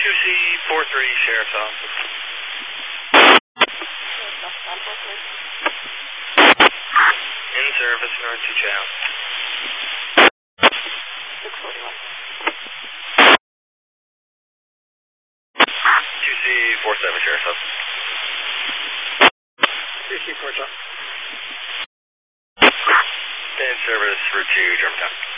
2C43, Sheriff's Office. In service, North 2 Chow. 2C47, Sheriff's Office. 2C4 Chow. In service, Route 2, Germantown.